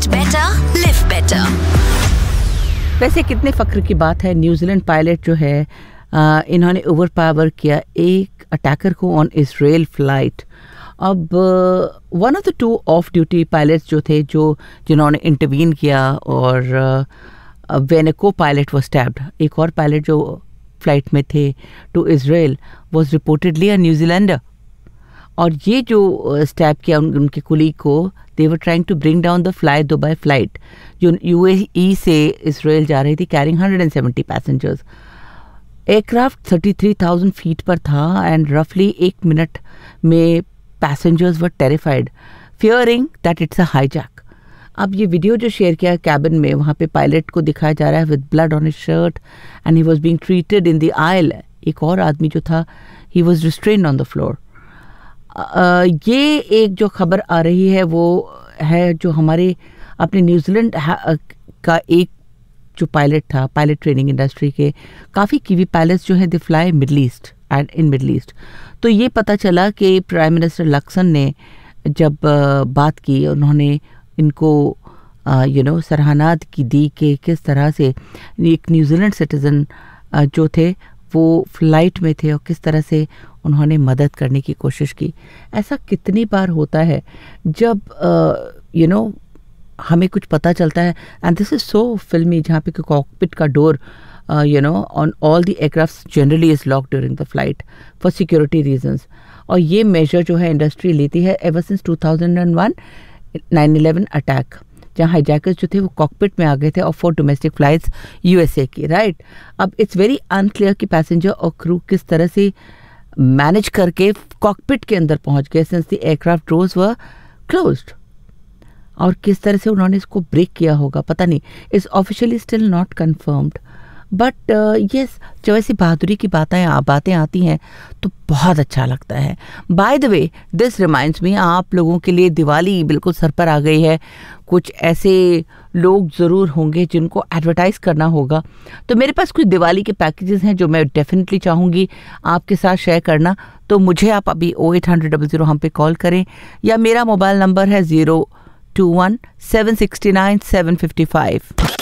better, live better. वैसे कितने फ़ख्र की बात है, न्यूजीलैंड पायलट जो है इन्होंने ओवर पावर किया एक अटैकर को ऑन इजराइल फ्लाइट. अब one of the two of duty pilots जो थे जिन्होंने इंटरवीन किया और व्हेन अ को पायलट वाज स्टैब्ड, एक और पायलट जो फ्लाइट में थे to Israel was reportedly a New Zealander. और ये जो स्टैब किया उनके कुलीग को, दे were trying to bring down the fly Dubai flight जो यूएई से इजराइल जा रही थी कैरिंग 170 पैसेंजर्स. एयरक्राफ्ट 33,000 फीट पर था एंड रफली 1 मिनट में passengers were terrified fearing that it's a hijack. अब ये वीडियो जो शेयर किया कैबिन में, वहाँ पे पायलट को दिखाया जा रहा है with blood on his shirt and he was being treated in the aisle. एक और आदमी जो था he was restrained on the floor. ये एक जो खबर आ रही है वो है जो हमारे अपने न्यूजीलैंड का एक जो पायलट था, पायलट ट्रेनिंग इंडस्ट्री के काफ़ी कीवी पायलट्स जो हैं they fly middle east and in middle east. तो ये पता चला कि प्राइम मिनिस्टर लक्सन ने जब बात की, उन्होंने इनको सराहनात की दी कि किस तरह से एक न्यूजीलैंड सिटीज़न जो थे वो फ्लाइट में थे और किस तरह से उन्होंने मदद करने की कोशिश की. ऐसा कितनी बार होता है जब हमें कुछ पता चलता है एंड दिस इज़ सो फिल्मी, जहाँ पे कॉकपिट का door on all the aircraft generally is lock during the flight for security reasons. और ये मेजर जो है इंडस्ट्री लेती है एवर सिंस 2001 9/11 अटैक, जहाँ हाईजैकर्स जो थे वो कॉकपिट में आ गए थे और 4 डोमेस्टिक फ्लाइट्स यूएसए की, राइट. अब इट्स वेरी अनक्लियर कि पैसेंजर और क्रू किस तरह से मैनेज करके कॉकपिट के अंदर पहुंच गए since the aircraft doors were closed, और किस तरह से उन्होंने इसको ब्रेक किया होगा पता नहीं. It's officially still not confirmed, but yes, जब ऐसी बहादुरी की बातें आती हैं तो बहुत अच्छा लगता है. By the way, this reminds me, आप लोगों के लिए दिवाली बिल्कुल सर पर आ गई है. कुछ ऐसे लोग ज़रूर होंगे जिनको एडवर्टाइज़ करना होगा, तो मेरे पास कुछ दिवाली के पैकेजेस हैं जो मैं डेफिनेटली चाहूँगी आपके साथ शेयर करना. तो मुझे आप अभी 0800 हम पे कॉल करें, या मेरा मोबाइल नंबर है 021 769 755.